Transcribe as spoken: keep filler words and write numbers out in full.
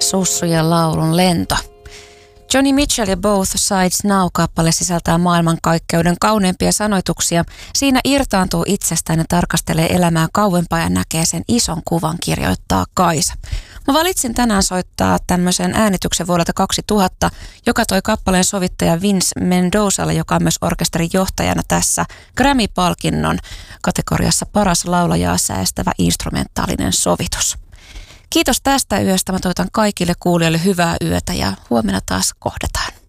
Sussujen laulun lento. Joni Mitchell ja Both Sides Now-kappale sisältää maailmankaikkeuden kauneimpia sanoituksia. Siinä irtaantuu itsestään ja tarkastelee elämää kauempaa ja näkee sen ison kuvan, kirjoittaa Kaisa. Mä valitsin tänään soittaa tämmöisen äänityksen vuodelta kaksituhatta, joka toi kappaleen sovittaja Vince Mendozalle, joka on myös orkesterin johtajana tässä Grammy-palkinnon kategoriassa paras laulajaa säästävä instrumentaalinen sovitus. Kiitos tästä yöstä. Mä toivotan kaikille kuulijoille hyvää yötä ja huomenna taas kohdataan.